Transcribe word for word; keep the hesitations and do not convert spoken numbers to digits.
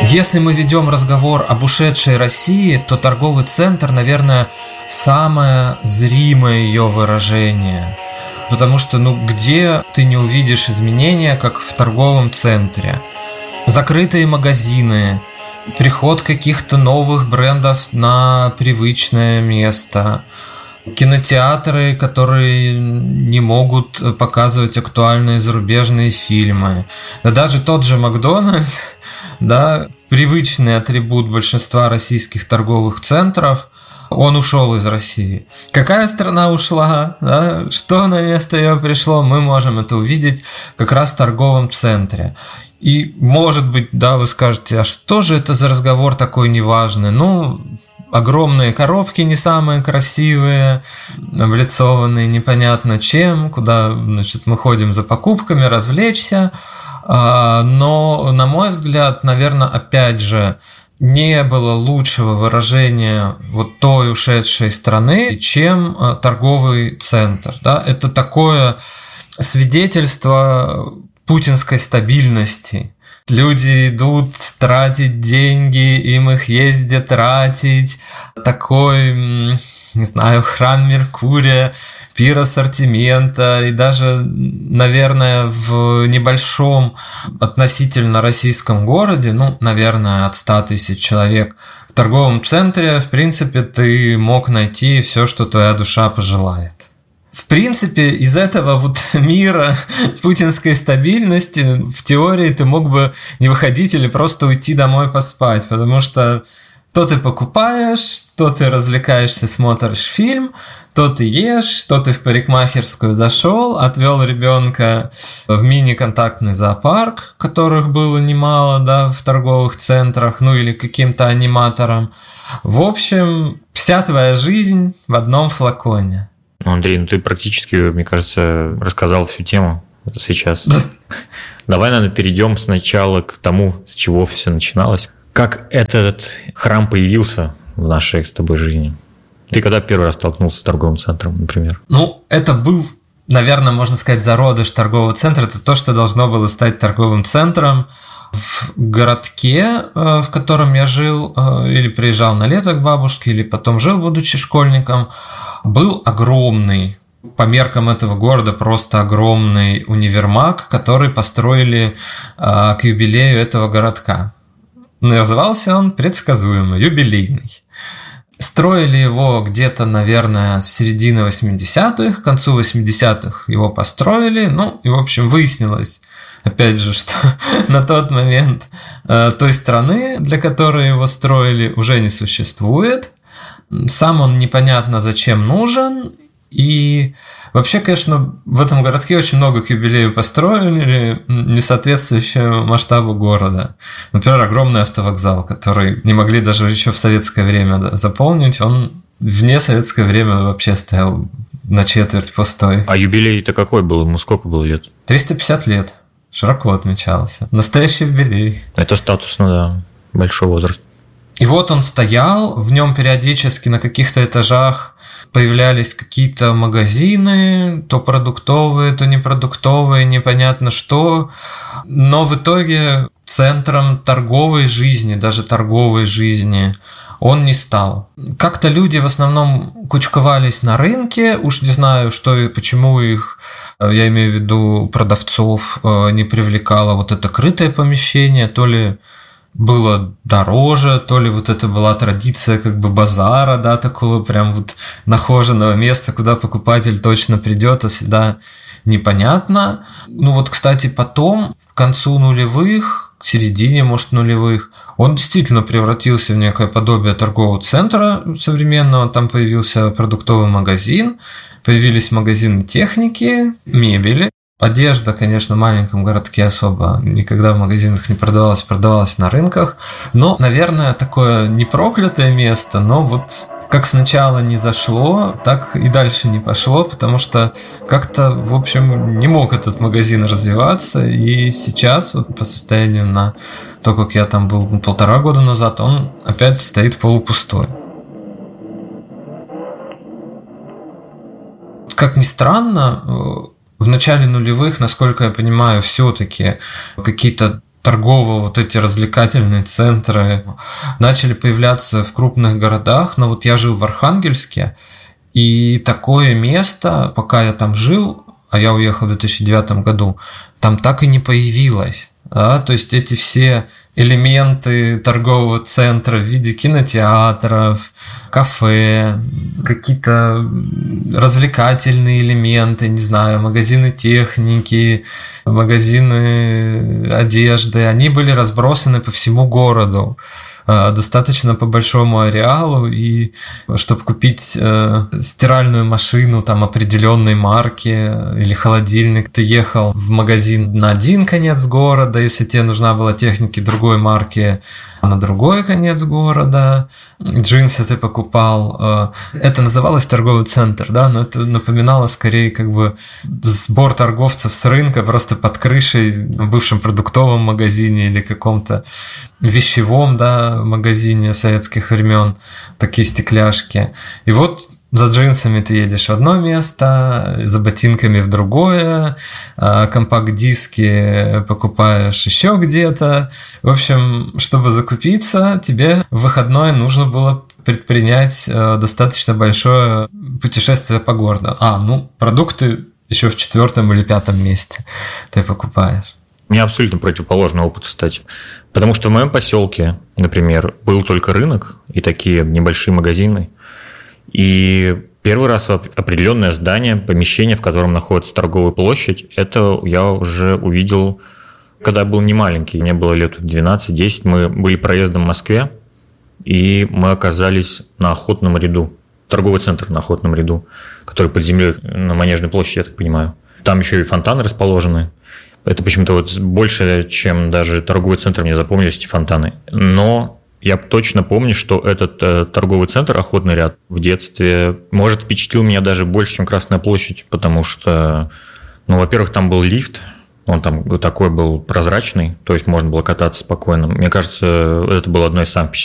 Если мы ведем разговор об ушедшей России, то торговый центр, наверное, самое зримое ее выражение. Потому что, ну, где ты не увидишь изменения, как в торговом центре? Закрытые магазины, приход каких-то новых брендов на привычное место, кинотеатры, которые не могут показывать актуальные зарубежные фильмы. Да даже тот же Макдональдс, да, привычный атрибут большинства российских торговых центров, он ушел из России. Какая страна ушла, да? Что на место ее пришло, мы можем это увидеть как раз в торговом центре. И, может быть, да, вы скажете, а что же это за разговор такой неважный? Ну, огромные коробки не самые красивые, облицованные непонятно чем, куда, значит, мы ходим за покупками, развлечься. Но, на мой взгляд, наверное, опять же, не было лучшего выражения вот той ушедшей страны, чем торговый центр. Да? Это такое свидетельство путинской стабильности. Люди идут тратить деньги, им их есть где тратить. Такой, не знаю, храм Меркурия, пир ассортимента. И даже, наверное, в небольшом относительно российском городе, ну, наверное, от ста тысяч человек, в торговом центре, в принципе, ты мог найти все, что твоя душа пожелает. В принципе, из этого вот мира путинской стабильности в теории ты мог бы не выходить или просто уйти домой поспать, потому что то ты покупаешь, то ты развлекаешься, смотришь фильм, то ты ешь, то ты в парикмахерскую зашел, отвел ребенка в мини-контактный зоопарк, которых было немало, да, в торговых центрах, ну или каким-то аниматором. В общем, вся твоя жизнь в одном флаконе. Ну, Андрей, ну ты практически, мне кажется, рассказал всю тему сейчас. Давай, наверное, перейдем сначала к тому, с чего все начиналось. Как этот храм появился в нашей с тобой жизни? Ты когда первый раз столкнулся с торговым центром, например? Ну, это был, наверное, можно сказать, зародыш торгового центра. Это то, что должно было стать торговым центром. В городке, в котором я жил, или приезжал на лето к бабушке, или потом жил, будучи школьником, был огромный, по меркам этого города, просто огромный универмаг, который построили к юбилею этого городка. Назывался он предсказуемо юбилейный. Строили его где-то, наверное, с середины восьмидесятых, к концу восьмидесятых его построили, ну и, в общем, выяснилось, опять же, что на тот момент э, той страны, для которой его строили, уже не существует. Сам он непонятно зачем нужен. И вообще, конечно, в этом городке очень много к юбилею построили, не соответствующего масштабу города. Например, огромный автовокзал, который не могли даже еще в советское время заполнить. Он вне советское время вообще стоял на четверть пустой. А юбилей-то какой был? Ему сколько было лет? триста пятьдесят лет. Широко отмечался. Настоящий юбилей. Это статусно, да. Большой возраст. И вот он стоял, в нем периодически на каких-то этажах появлялись какие-то магазины, то продуктовые, то непродуктовые, непонятно что. Но в итоге центром торговой жизни, даже торговой жизни, он не стал. Как-то люди в основном кучковались на рынке, уж не знаю, что и почему их, я имею в виду продавцов, не привлекало вот это крытое помещение, то ли было дороже, то ли вот это была традиция как бы базара, да, такого прям вот нахоженного места, куда покупатель точно придет, а сюда непонятно. Ну вот, кстати, потом, к концу нулевых, к середине, может, нулевых, он действительно превратился в некое подобие торгового центра современного. Там появился продуктовый магазин, появились магазины техники, мебели. Одежда, конечно, в маленьком городке особо никогда в магазинах не продавалась, продавалась на рынках. Но, наверное, такое не проклятое место, но вот как сначала не зашло, так и дальше не пошло, потому что как-то, в общем, не мог этот магазин развиваться. И сейчас, вот по состоянию на то, как я там был полтора года назад, он опять стоит полупустой. Как ни странно, в начале нулевых, насколько я понимаю, все-таки какие-то торговые вот эти развлекательные центры начали появляться в крупных городах. Но вот я жил в Архангельске, и такое место, пока я там жил, а я уехал в две тысячи девятом году, там так и не появилось. Да? То есть эти все элементы торгового центра в виде кинотеатров, кафе, какие-то развлекательные элементы, не знаю, магазины техники, магазины одежды, они были разбросаны по всему городу, достаточно по большому ареалу, и чтобы купить э, стиральную машину там определенной марки или холодильник, ты ехал в магазин на один конец города, если тебе нужна была техника другой марки, на другой конец города, джинсы ты покупал. Это называлось торговый центр, да, но это напоминало скорее как бы сбор торговцев с рынка просто под крышей в бывшем продуктовом магазине или каком-то вещевом, да, магазине советских времен, такие стекляшки. И вот за джинсами ты едешь в одно место, за ботинками в другое, компакт-диски покупаешь еще где-то. В общем, чтобы закупиться, тебе в выходной нужно было предпринять достаточно большое путешествие по городу. А, ну, продукты еще в четвертом или пятом месте ты покупаешь. У меня абсолютно противоположный опыт, кстати. Потому что в моем поселке, например, был только рынок и такие небольшие магазины. И первый раз определенное здание, помещение, в котором находится торговая площадь, это я уже увидел, когда я был не маленький, мне было лет двенадцать-десять, мы были проездом в Москве, и мы оказались на Охотном ряду, торговый центр на Охотном ряду, который под землей на Манежной площади, я так понимаю. Там еще и фонтаны расположены. Это почему-то вот больше, чем даже торговый центр, мне запомнились эти фонтаны. Но я точно помню, что этот э, торговый центр, Охотный ряд, в детстве, может, впечатлил меня даже больше, чем Красная площадь, потому что, ну, во-первых, там был лифт, он там такой был прозрачный, то есть можно было кататься спокойно. Мне кажется, это было одно из самых